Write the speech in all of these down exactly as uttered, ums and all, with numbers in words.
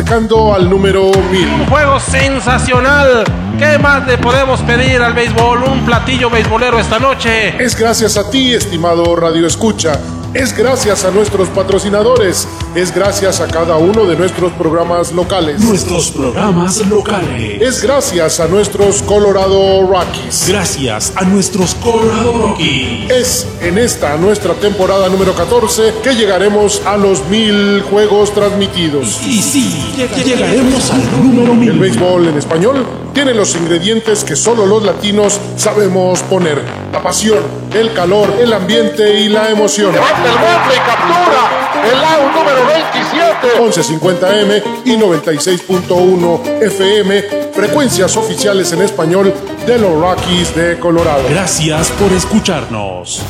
Llegando al número mil. Un juego sensacional. ¿Qué más le podemos pedir al béisbol? Un platillo beisbolero esta noche. Es gracias a ti, estimado Radio Escucha. Es gracias a nuestros patrocinadores. Es gracias a cada uno de nuestros programas locales. Nuestros programas locales. Es gracias a nuestros Colorado Rockies. Gracias a nuestros Colorado Rockies. Es en esta nuestra temporada número catorce que llegaremos a los mil juegos transmitidos. Y sí, llegaremos al número mil. El béisbol en español tiene los ingredientes que solo los latinos sabemos poner: la pasión, el calor, el ambiente y la emoción. Levanta el golpe y captura el out número veintisiete. once cincuenta eme y noventa y seis punto uno efe eme, frecuencias oficiales en español de los Rockies de Colorado. Gracias por escucharnos.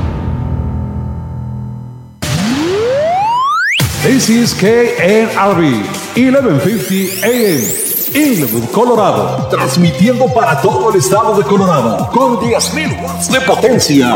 This is K N R B, eleven fifty A M. Inwood, Colorado, transmitiendo para todo el estado de Colorado con diez mil watts de potencia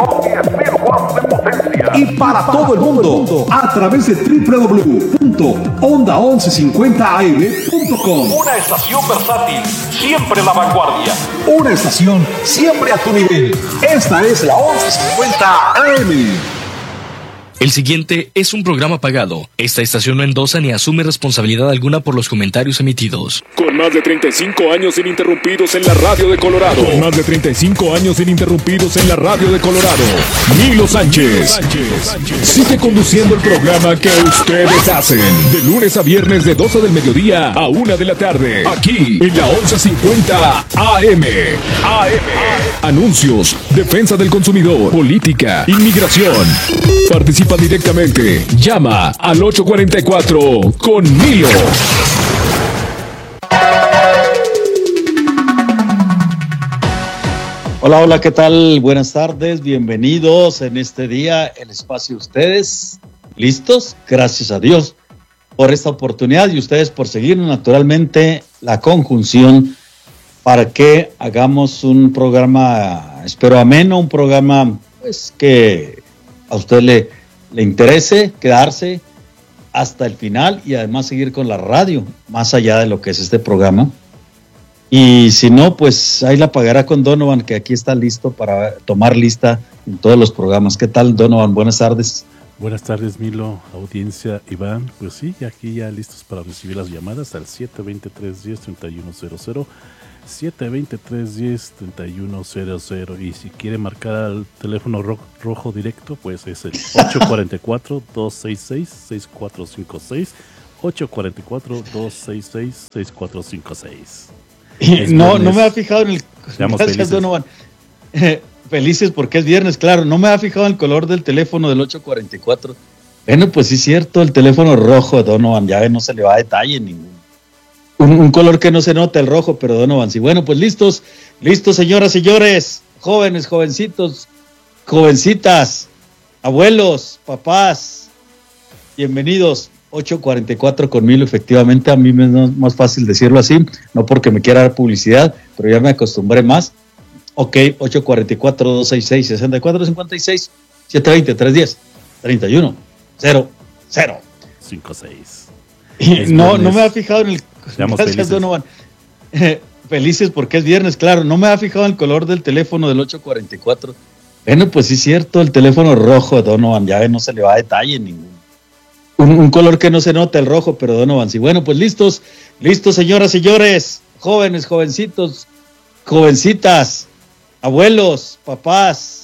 y para todo el mundo a través de doble u doble u doble u punto onda once cincuenta a eme punto com. Una estación versátil, siempre en la vanguardia. Una estación siempre a tu nivel. Esta es la once cincuenta A M. El siguiente es un programa pagado. Esta estación no endosa ni asume responsabilidad alguna por los comentarios emitidos. Con más de treinta y cinco años ininterrumpidos en la radio de Colorado. Con más de treinta y cinco años ininterrumpidos en la radio de Colorado. Milo Sánchez. Sánchez. Sigue conduciendo el programa que ustedes hacen. De lunes a viernes de doce del mediodía a una de la tarde. Aquí en la once cincuenta A M. A M. Anuncios, defensa del consumidor, política, inmigración. Participa directamente. Llama al ocho cuarenta y cuatro con Milo. Hola, hola, ¿qué tal? Buenas tardes, bienvenidos en este día, el espacio de ustedes. ¿Listos? Gracias a Dios por esta oportunidad y ustedes por seguirnos, naturalmente, la conjunción para que hagamos un programa, espero ameno, un programa pues que a usted le, le interese quedarse hasta el final y además seguir con la radio, más allá de lo que es este programa. Y si no, pues ahí la pagará con Donovan, que aquí está listo para tomar lista en todos los programas. ¿Qué tal, Donovan? Buenas tardes. Buenas tardes, Milo, audiencia, Iván. Pues sí, aquí ya listos para recibir las llamadas al siete dos tres, uno cero, tres uno cero cero. siete dos tres, uno cero, tres uno cero cero. Y si quiere marcar al teléfono ro- rojo directo, pues es el ocho cuatro cuatro, dos seis seis, seis cuatro cinco seis. ocho cuatro cuatro, dos seis seis, seis cuatro cinco seis. No, no me ha fijado en el... Estamos Gracias, felices. Donovan. Eh, felices porque es viernes, claro. No me ha fijado en el color del teléfono del ocho cuarenta y cuatro. Bueno, pues sí es cierto, el teléfono rojo, Donovan. Ya ve, no se le va a detalle ningún. Un, un color que no se nota, el rojo, pero Donovan sí. Bueno, pues listos, listos, señoras, señores, jóvenes, jovencitos, jovencitas, abuelos, papás, bienvenidos. ocho cuarenta y cuatro con Milo, efectivamente, a mí me es más fácil decirlo así, no porque me quiera dar publicidad, pero ya me acostumbré más. Ok, ocho cuatro cuatro, dos seis seis, seis cuatro cinco seis, siete dos cero, tres uno cero, tres uno cero cero. cinco seis. No, no me ha fijado en el... Estamos Gracias, felices. Donovan. Eh, felices porque es viernes, claro. No me ha fijado en el color del teléfono del ocho cuarenta y cuatro. Bueno, pues sí es cierto, el teléfono rojo, Donovan. Ya ve, no se le va a detalle ningún. Un, un color que no se nota, el rojo, pero Donovan sí. Bueno, pues listos, listos, señoras, señores, jóvenes, jovencitos, jovencitas, abuelos, papás,